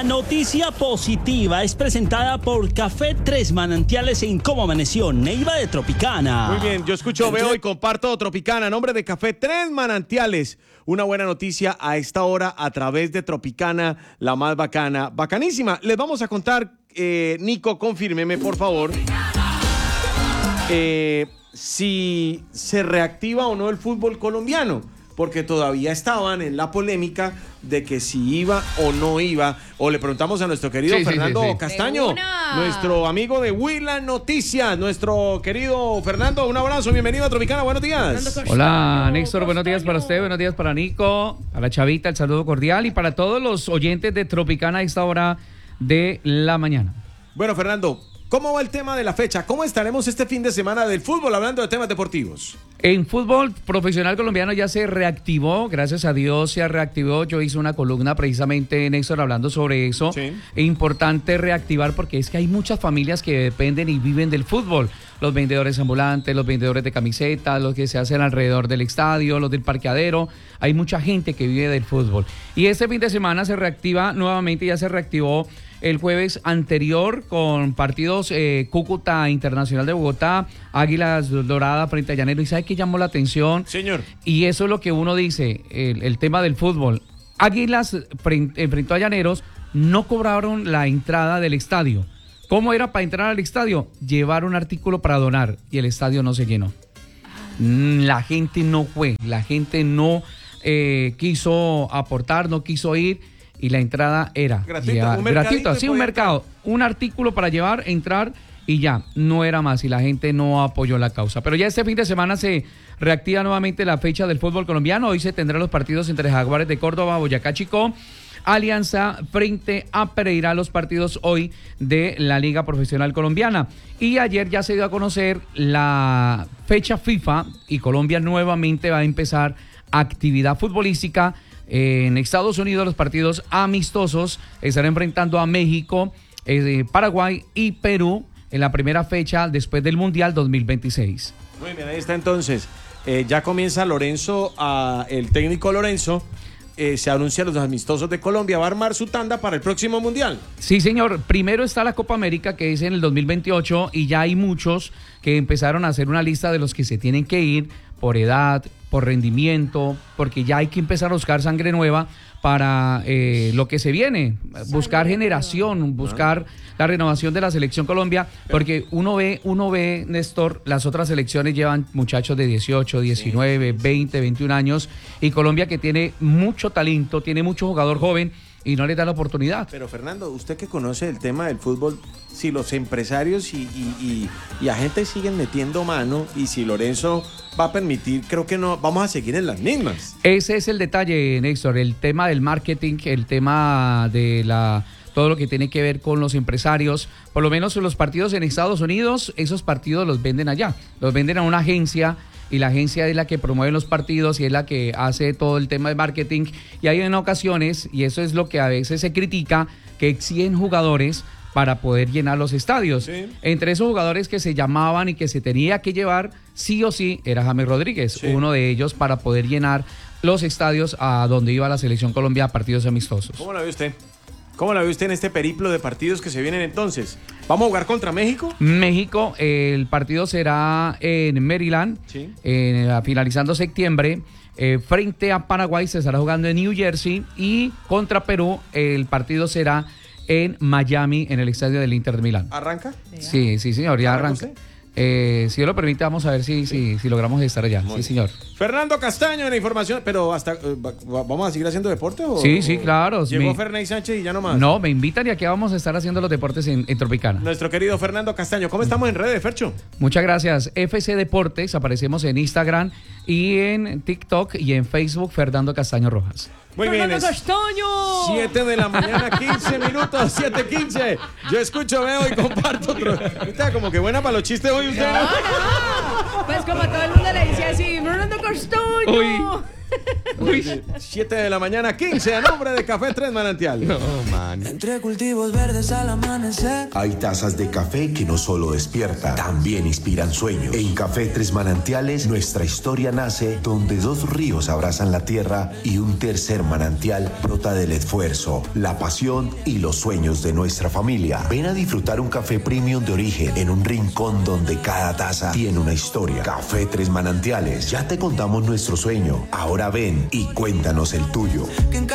La noticia positiva es presentada por Café Tres Manantiales en Cómo Amaneció, Neiva de Tropicana. Muy bien, yo escucho, veo y comparto Tropicana, nombre de Café Tres Manantiales. Una buena noticia a esta hora a través de Tropicana, la más bacana, bacanísima. Les vamos a contar, Nico, confírmeme por favor, si se reactiva o no el fútbol colombiano, porque todavía estaban en la polémica de que si iba o no iba, o le preguntamos a nuestro querido Fernando Castaño, nuestro amigo de Huila Noticias, nuestro querido Fernando, un abrazo, bienvenido a Tropicana, buenos días. Hola Néstor, buenos días para usted, buenos días para Nico, a la Chavita, el saludo cordial y para todos los oyentes de Tropicana a esta hora de la mañana. Bueno, Fernando, ¿cómo va el tema de la fecha? ¿Cómo estaremos este fin de semana del fútbol hablando de temas deportivos? En fútbol profesional colombiano ya se reactivó, gracias a Dios se reactivó. Yo hice una columna precisamente, Néstor, hablando sobre eso. Sí. Es importante reactivar porque es que hay muchas familias que dependen y viven del fútbol. Los vendedores ambulantes, los vendedores de camisetas, los que se hacen alrededor del estadio, los del parqueadero. Hay mucha gente que vive del fútbol. Y este fin de semana se reactiva nuevamente, ya se reactivó el jueves anterior con partidos Cúcuta Internacional de Bogotá, Águilas Doradas frente a Llaneros. ¿Y sabe qué llamó la atención? Señor. Y eso es lo que uno dice, el tema del fútbol. Águilas enfrentó a Llaneros, no cobraron la entrada del estadio. ¿Cómo era para entrar al estadio? Llevar un artículo para donar y el estadio no se llenó. La gente no fue, la gente no quiso aportar, no quiso ir. Y la entrada era gratuita, así un mercado, un artículo para llevar, entrar y ya, no era más y la gente no apoyó la causa. Pero ya este fin de semana se reactiva nuevamente la fecha del fútbol colombiano. Hoy se tendrán los partidos entre Jaguares de Córdoba, Boyacá Chicó, Alianza frente a Pereira, los partidos hoy de la Liga Profesional Colombiana. Y ayer ya se dio a conocer la fecha FIFA y Colombia nuevamente va a empezar actividad futbolística. En Estados Unidos los partidos amistosos estarán enfrentando a México, Paraguay y Perú en la primera fecha después del Mundial 2026. Muy bien, ahí está entonces. Ya comienza Lorenzo, el técnico Lorenzo, se anuncia los amistosos de Colombia, va a armar su tanda para el próximo Mundial. Sí, señor. Primero está la Copa América, que es en el 2028, y ya hay muchos que empezaron a hacer una lista de los que se tienen que ir por edad, por rendimiento, porque ya hay que empezar a buscar sangre nueva para lo que se viene, buscar generación, buscar la renovación de la selección Colombia, porque uno ve, Néstor, las otras selecciones llevan muchachos de 18, 19, 20, 21 años, y Colombia que tiene mucho talento, tiene mucho jugador joven, y no le da la oportunidad. Pero Fernando, usted que conoce el tema del fútbol, si los empresarios y agentes siguen metiendo mano y si Lorenzo va a permitir, creo que no, vamos a seguir en las mismas. Ese es el detalle, Néstor, el tema del marketing, el tema de todo lo que tiene que ver con los empresarios. Por lo menos los partidos en Estados Unidos, esos partidos los venden allá, los venden a una agencia, y la agencia es la que promueve los partidos y es la que hace todo el tema de marketing. Y hay en ocasiones, y eso es lo que a veces se critica, que exigen jugadores para poder llenar los estadios. Sí. Entre esos jugadores que se llamaban y que se tenía que llevar sí o sí era James Rodríguez, sí, uno de ellos, para poder llenar los estadios a donde iba la selección Colombia a partidos amistosos. ¿Cómo la ve usted? ¿Cómo la ve usted en este periplo de partidos que se vienen entonces? ¿Vamos a jugar contra México? México, el partido será en Maryland, sí, finalizando septiembre. Frente a Paraguay se estará jugando en New Jersey y contra Perú el partido será en Miami, en el estadio del Inter de Milán. ¿Arranca? Sí, señor, ya arranca. Si Dios lo permite, vamos a ver si logramos estar allá. Sí, señor. Fernando Castaño en la información, pero hasta ¿vamos a seguir haciendo deporte? Sí, claro. ¿Llegó Fernández Sánchez y ya no más? No, me invitan y aquí vamos a estar haciendo los deportes en Tropicana. Nuestro querido Fernando Castaño, ¿cómo estamos en redes, Fercho? Muchas gracias. FC Deportes, aparecemos en Instagram y en TikTok y en Facebook, Fernando Castaño Rojas. Muy bien, ¡Fernando Castaño! 7 de la mañana, 15 minutos, 7:15. Yo escucho, veo y comparto. Está como que buena para los chistes hoy usted. No. Pues como todo el mundo le dice así, Fernando Castaño. Uy. 7 de la mañana, 15, a nombre de Café Tres Manantiales. No, man. Entre cultivos verdes al amanecer. Hay tazas de café que no solo despiertan, también inspiran sueños. En Café Tres Manantiales, nuestra historia nace donde dos ríos abrazan la tierra y un tercer manantial brota del esfuerzo, la pasión y los sueños de nuestra familia. Ven a disfrutar un café premium de origen en un rincón donde cada taza tiene una historia. Café Tres Manantiales, ya te contamos nuestro sueño. Ahora ven y cuéntanos el tuyo.